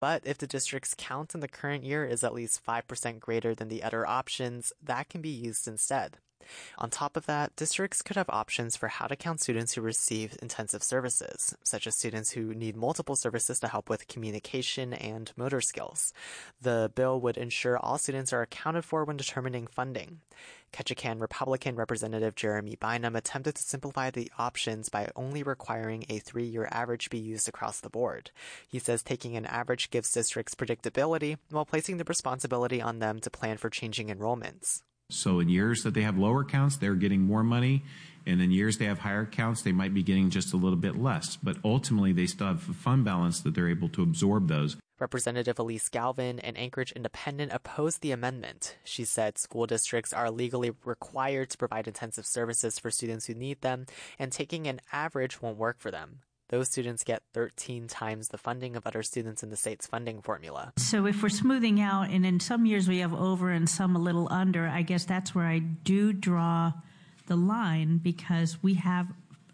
But if the district's count in the current year is at least 5% greater than the other options, that can be used instead. On top of that, districts could have options for how to count students who receive intensive services, such as students who need multiple services to help with communication and motor skills. The bill would ensure all students are accounted for when determining funding. Ketchikan Republican Representative Jeremy Bynum attempted to simplify the options by only requiring a 3-year average be used across the board. He says taking an average gives districts predictability while placing the responsibility on them to plan for changing enrollments. So in years that they have lower counts, they're getting more money. And in years they have higher counts, they might be getting just a little bit less. But ultimately, they still have a fund balance that they're able to absorb those. Representative Elise Galvin, an Anchorage independent, opposed the amendment. She said school districts are legally required to provide intensive services for students who need them, and taking an average won't work for them. Those students get 13 times the funding of other students in the state's funding formula. So if we're smoothing out, and in some years we have over and some a little under, I guess that's where I do draw the line, because we have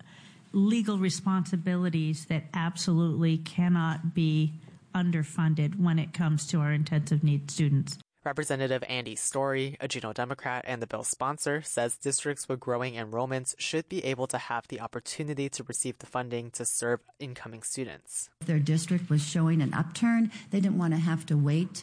legal responsibilities that absolutely cannot be underfunded when it comes to our intensive needs students. Representative Andy Story, a Juneau Democrat and the bill's sponsor, says districts with growing enrollments should be able to have the opportunity to receive the funding to serve incoming students. If their district was showing an upturn, they didn't want to have to wait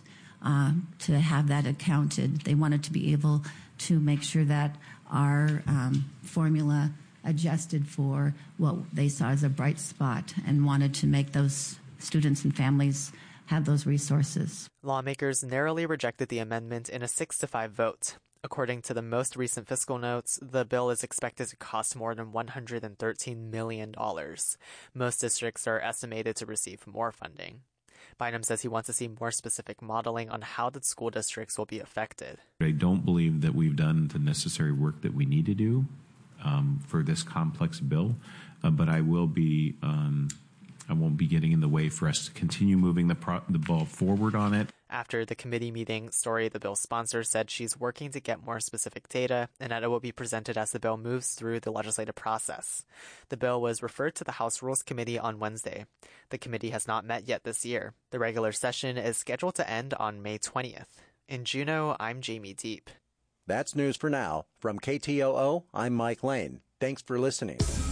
to have that accounted. They wanted to be able to make sure that our formula adjusted for what they saw as a bright spot, and wanted to make those students and families have those resources. Lawmakers narrowly rejected the amendment in a 6-5 vote. According to the most recent fiscal notes, the bill is expected to cost more than $113 million. Most districts are estimated to receive more funding. Bynum says he wants to see more specific modeling on how the school districts will be affected. I don't believe that we've done the necessary work that we need to do for this complex bill, but I won't be getting in the way for us to continue moving the ball forward on it. After the committee meeting, Story, the bill's sponsor, said she's working to get more specific data and that it will be presented as the bill moves through the legislative process. The bill was referred to the House Rules Committee on Wednesday. The committee has not met yet this year. The regular session is scheduled to end on May 20th. In Juneau, I'm Jamie Deep. That's news for now. From KTOO, I'm Mike Lane. Thanks for listening.